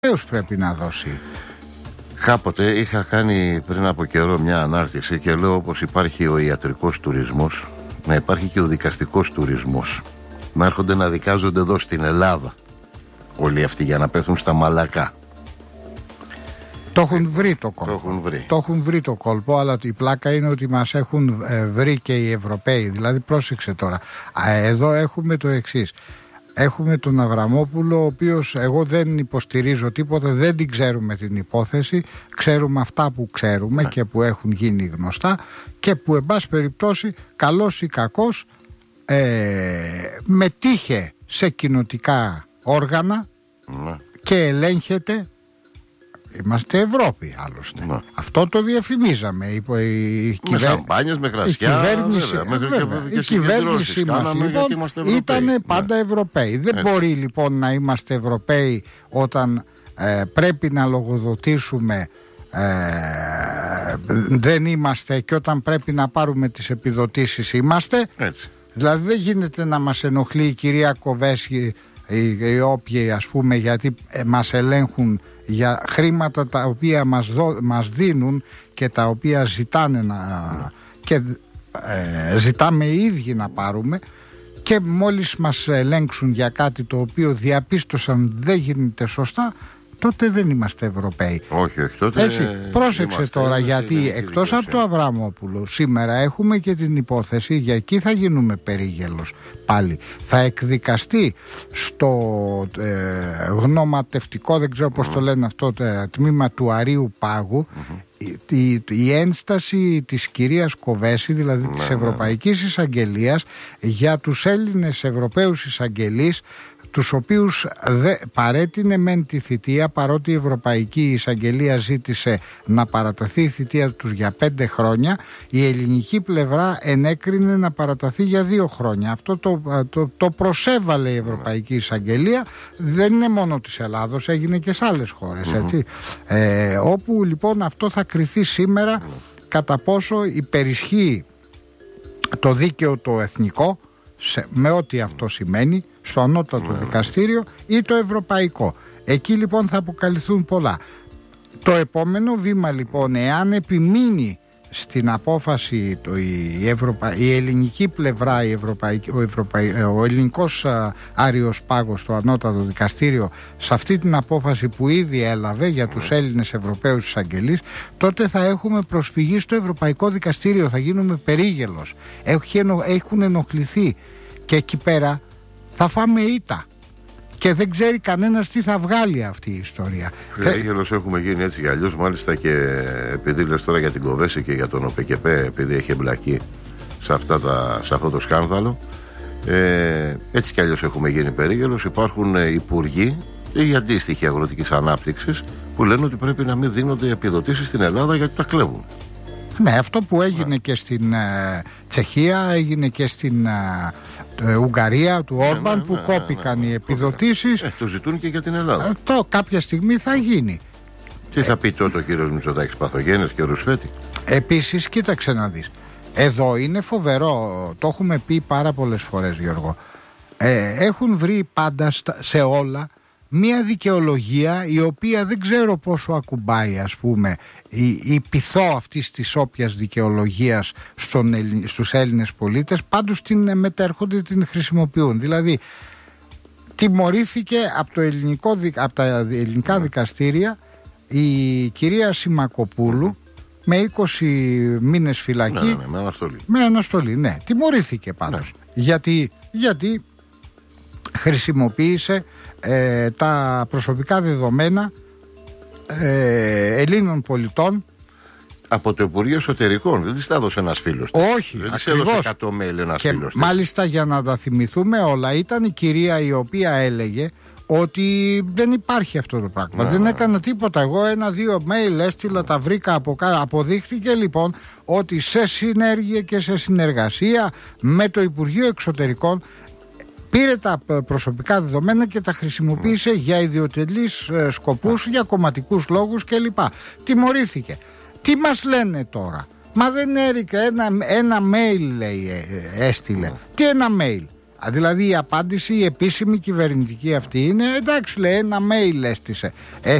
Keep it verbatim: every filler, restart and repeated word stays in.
Βεβαίως πρέπει να δώσει. Κάποτε είχα κάνει πριν από καιρό μια ανάρτηση και λέω, όπως υπάρχει ο ιατρικός τουρισμός, να υπάρχει και ο δικαστικός τουρισμός. Να έρχονται να δικάζονται εδώ στην Ελλάδα όλοι αυτοί για να πέφτουν στα μαλακά. Το έχουν βρει το κόλπο. Το έχουν βρει. Το έχουν βρει το κόλπο, αλλά η πλάκα είναι ότι μας έχουν ε, βρει και οι Ευρωπαίοι. Δηλαδή, πρόσεξε τώρα. Εδώ έχουμε το εξής. Έχουμε τον Αβραμόπουλο, ο οποίος εγώ δεν υποστηρίζω τίποτα, δεν την ξέρουμε την υπόθεση. Ξέρουμε αυτά που ξέρουμε, ναι, και που έχουν γίνει γνωστά και που, εν πάση περιπτώσει, καλός ή κακός, ε, μετήχε σε κοινοτικά όργανα, ναι, και ελέγχεται. Είμαστε Ευρώπη, άλλωστε. Ναι. Αυτό το διαφημίζαμε. Η, η, με κυβέρ... σαμπάνιες, με κρασιά. Η κυβέρνηση, βέβαια, βέβαια, και, και η κυβέρνηση μας λοιπόν ήταν, ναι, πάντα Ευρωπαίοι. Δεν Έτσι. μπορεί λοιπόν να είμαστε Ευρωπαίοι όταν ε, πρέπει να λογοδοτήσουμε, ε, δεν είμαστε, και όταν πρέπει να πάρουμε τις επιδοτήσεις είμαστε. Έτσι. Δηλαδή δεν γίνεται να μας ενοχλεί η κυρία Κοβέσκη, οι, οι όποιοι, ας πούμε, γιατί ε, μας ελέγχουν για χρήματα τα οποία μας, δω, μας δίνουν και τα οποία ζητάνε να, και ε, ζητάμε οι ίδιοι να πάρουμε, και μόλις μας ελέγξουν για κάτι το οποίο διαπίστωσαν δεν γίνεται σωστά, τότε δεν είμαστε Ευρωπαίοι. Όχι, όχι, τότε Έτσι, πρόσεξε τώρα, γιατί εκτός από το Αβραμόπουλο σήμερα έχουμε και την υπόθεση, για εκεί θα γίνουμε περίγελος πάλι. Θα εκδικαστεί στο ε, γνωματευτικό, δεν ξέρω πώς mm. το λένε αυτό, το τμήμα του Αρείου Πάγου, mm-hmm. η, η, η ένσταση της κυρίας Κοβέση, δηλαδή mm-hmm. της Ευρωπαϊκής Εισαγγελίας, για τους Έλληνες Ευρωπαίους εισαγγελείς, τους οποίους δε, παρέτεινε μεν τη θητεία, παρότι η Ευρωπαϊκή Εισαγγελία ζήτησε να παραταθεί η θητεία τους για πέντε χρόνια, η ελληνική πλευρά ενέκρινε να παραταθεί για δύο χρόνια. Αυτό το, το, το προσέβαλε η Ευρωπαϊκή Εισαγγελία. Δεν είναι μόνο της Ελλάδος, έγινε και σε άλλες χώρες, mm-hmm. έτσι. Ε, όπου λοιπόν αυτό θα κριθεί σήμερα, mm-hmm. κατά πόσο υπερισχύει το δίκαιο το εθνικό, σε, με ό,τι αυτό σημαίνει, στο ανώτατο mm. δικαστήριο, ή το ευρωπαϊκό. Εκεί λοιπόν θα αποκαλυφθούν πολλά. Το επόμενο βήμα λοιπόν, εάν επιμείνει στην απόφαση το, η, Ευρωπα... η ελληνική πλευρά, η Ευρωπαϊκή... ο, Ευρωπαϊ... ο ελληνικός α, Άρειος Πάγος, το ανώτατο δικαστήριο, σε αυτή την απόφαση που ήδη έλαβε για τους Έλληνες Ευρωπαίους εισαγγελείς, τότε θα έχουμε προσφυγή στο Ευρωπαϊκό Δικαστήριο, θα γίνουμε περίγελος. Έχουν ενοχληθεί και εκεί πέρα θα φάμε ήττα και δεν ξέρει κανένας τι θα βγάλει αυτή η ιστορία. Περίγελος έχουμε γίνει έτσι κι αλλιώς, μάλιστα, και επειδή λες τώρα για την Κοβέση και για τον ΟΠΕΚΕΠΕ, επειδή έχει εμπλακεί σε, αυτά τα, σε αυτό το σκάνδαλο, ε, έτσι κι αλλιώς έχουμε γίνει περίγελος. Υπάρχουν υπουργοί ή αντίστοιχοι αγροτικής ανάπτυξης που λένε ότι πρέπει να μην δίνονται επιδοτήσεις στην Ελλάδα γιατί τα κλέβουν. Ναι, αυτό που έγινε yeah. και στην ε, Τσεχία, έγινε και στην ε, Ουγγαρία του Όρμπαν, ναι, ναι, που ναι, κόπηκαν ναι, ναι, ναι, οι επιδοτήσεις. Ε, το ζητούν και για την Ελλάδα. Ε, το κάποια στιγμή θα γίνει. Τι θα πει τότε ο κύριος Μητσοτάκης, παθογένειες και ρουσφέτη? Επίσης, κοίταξε να δεις. Εδώ είναι φοβερό, το έχουμε πει πάρα πολλές φορές, Γιώργο. Ε, έχουν βρει πάντα στα, σε όλα μία δικαιολογία η οποία δεν ξέρω πόσο ακουμπάει, ας πούμε, η, η πειθό αυτής της όποιας δικαιολογίας στον, στους Έλληνες πολίτες. Πάντως την μετέρχονται, την χρησιμοποιούν. Δηλαδή τιμωρήθηκε από, το ελληνικό, από τα ελληνικά δικαστήρια η κυρία Σιμακοπούλου με είκοσι μήνες φυλακή. Ναι, ναι, με αναστολή. Με αναστολή, ναι. Τιμωρήθηκε πάντως. Ναι. Γιατί, γιατί χρησιμοποίησε ε, τα προσωπικά δεδομένα ε, Ελλήνων πολιτών. Από το Υπουργείο Εσωτερικών. Δεν της τα έδωσε ένας φίλος. Όχι, δεν της έδωσε εκατό mail ένας και φίλος. Μάλιστα, για να τα θυμηθούμε όλα, ήταν η κυρία η οποία έλεγε ότι δεν υπάρχει αυτό το πράγμα. Να, δεν έκανα τίποτα. Εγώ ένα-δύο mail έστειλα, τα βρήκα από κάτω. Αποδείχτηκε λοιπόν ότι σε συνέργεια και σε συνεργασία με το Υπουργείο Εξωτερικών πήρε τα προσωπικά δεδομένα και τα χρησιμοποίησε για ιδιωτελείς σκοπούς, για κομματικούς λόγους κλπ. Τιμωρήθηκε. Τι μας λένε τώρα? Μα δεν έρηκε ένα, ένα mail, λέει, έστειλε. Τι ένα mail? Δηλαδή η απάντηση, η επίσημη κυβερνητική αυτή είναι εντάξει, λέει, ένα mail έστησε.